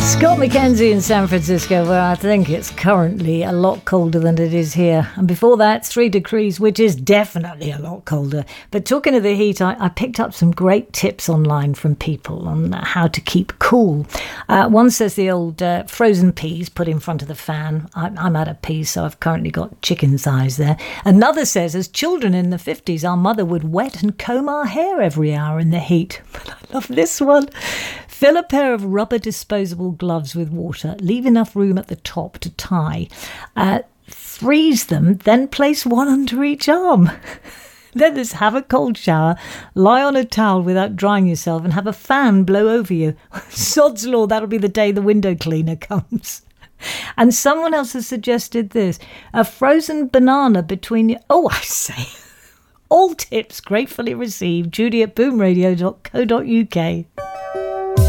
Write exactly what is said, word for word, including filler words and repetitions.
Scott McKenzie in San Francisco, where I think it's currently a lot colder than it is here. And before that, three degrees, which is definitely a lot colder. But talking of the heat, I, I picked up some great tips online from people on how to keep cool. Uh, one says the old uh, frozen peas put in front of the fan. I, I'm out of peas, so I've currently got chicken thighs there. Another says, as children in the fifties, our mother would wet and comb our hair every hour in the heat. But I love this one. Fill a pair of rubber disposable gloves with water. Leave enough room at the top to tie. Uh, freeze them, then place one under each arm. Then there's have a cold shower, lie on a towel without drying yourself, and have a fan blow over you. Sod's law, that'll be the day the window cleaner comes. And someone else has suggested this. A frozen banana between your... Oh, I say. All tips gratefully received. Judy at boom radio dot co dot uk.